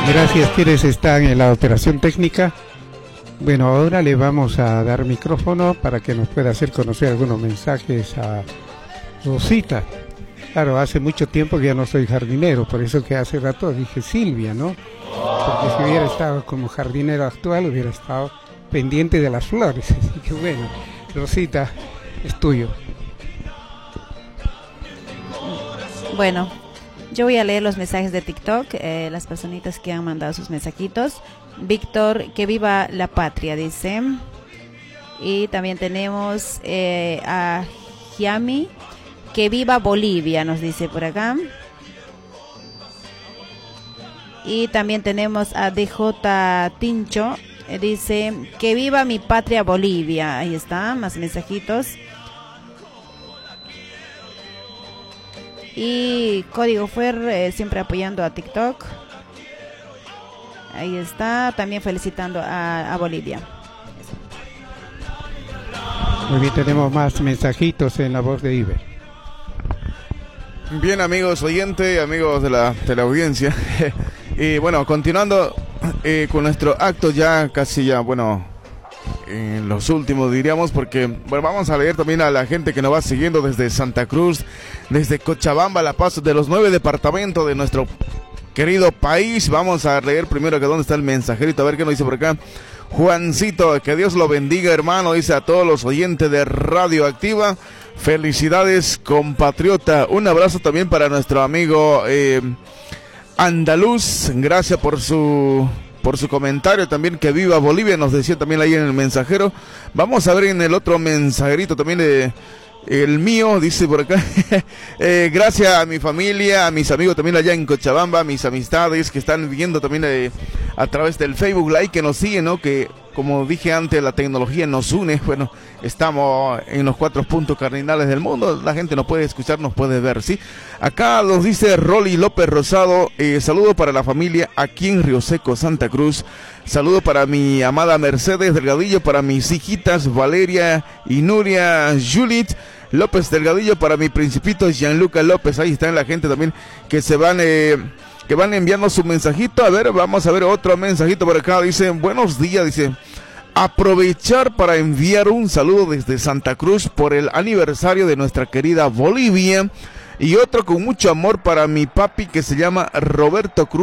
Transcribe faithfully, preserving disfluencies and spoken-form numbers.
Gracias, quienes están en la operación técnica. Bueno, ahora le vamos a dar micrófono para que nos pueda hacer conocer algunos mensajes a Rosita. Claro, hace mucho tiempo que ya no soy jardinero, por eso que hace rato dije Silvia, ¿no? Porque si hubiera estado como jardinero actual, hubiera estado pendiente de las flores. Así que bueno, Rosita, es tuyo. Bueno, yo voy a leer los mensajes de TikTok, eh, las personitas que han mandado sus mensajitos. Víctor, que viva la patria, dice. Y también tenemos eh, a Giami, que viva Bolivia, nos dice por acá. Y también tenemos a D J Tincho, eh, dice, que viva mi patria Bolivia. Ahí está, más mensajitos. Y Código Fuer, eh, siempre apoyando a TikTok. Ahí está, también felicitando a, a Bolivia. Muy bien, tenemos más mensajitos en la voz de Iber. Bien, amigos oyentes, amigos de la, de la audiencia. Y bueno, continuando eh, con nuestro acto ya casi ya, bueno, en los últimos diríamos, porque bueno, vamos a leer también a la gente que nos va siguiendo desde Santa Cruz, desde Cochabamba, La Paz, de los nueve departamentos de nuestro querido país. Vamos a leer primero que dónde está el mensajerito, a ver qué nos dice por acá. Juancito, que Dios lo bendiga, hermano, dice a todos los oyentes de Radio Activa. Felicidades, compatriota. Un abrazo también para nuestro amigo eh, Andaluz. Gracias por su por su comentario. También que viva Bolivia, nos decía también ahí en el mensajero. Vamos a ver en el otro mensajerito también de... El mío, dice por acá, eh, gracias a mi familia, a mis amigos también allá en Cochabamba, a mis amistades que están viendo también eh, a través del Facebook Live, que nos siguen, ¿no? Que, como dije antes, la tecnología nos une. Bueno, estamos en los cuatro puntos cardinales del mundo, la gente nos puede escuchar, nos puede ver, ¿sí? Acá nos dice Rolly López Rosado, eh, saludo para la familia aquí en Río Seco, Santa Cruz. Saludo para mi amada Mercedes Delgadillo, para mis hijitas Valeria y Nuria Julit López Delgadillo, para mi principito Gianluca López. Ahí está la gente también que se van eh, que van enviando su mensajito. A ver, vamos a ver otro mensajito por acá. Dice, buenos días, dice, aprovechar para enviar un saludo desde Santa Cruz por el aniversario de nuestra querida Bolivia, y otro con mucho amor para mi papi que se llama Roberto Cruz.